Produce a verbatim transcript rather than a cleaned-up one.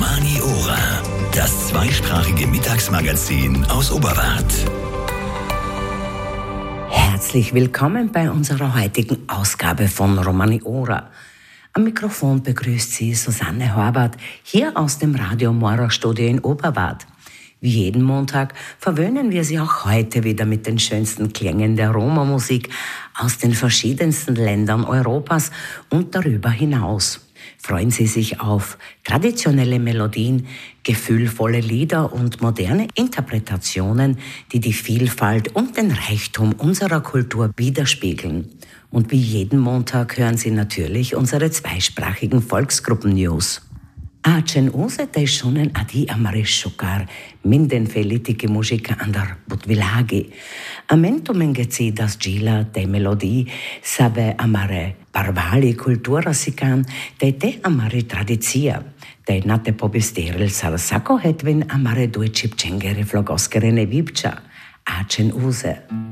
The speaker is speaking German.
Romani Ora, das zweisprachige Mittagsmagazin aus Oberwart. Herzlich willkommen bei unserer heutigen Ausgabe von Romani Ora. Am Mikrofon begrüßt Sie Susanne Horvath, hier aus dem Radio Mora Studio in Oberwart. Wie jeden Montag verwöhnen wir Sie auch heute wieder mit den schönsten Klängen der Roma-Musik aus den verschiedensten Ländern Europas und darüber hinaus. Freuen Sie sich auf traditionelle Melodien, gefühlvolle Lieder und moderne Interpretationen, die die Vielfalt und den Reichtum unserer Kultur widerspiegeln. Und wie jeden Montag hören Sie natürlich unsere zweisprachigen Volksgruppen-News. Acen uzete šunen adi amare šokar, minden felitike mužika andar budvilagi. Amento mengeci das gila de melodii sabe amare parvali kultura sikan, de te amare tradicia. De nate pobisteril sarsako hetvin amare due čipčengere flogoskere ne vipča. Acen uze.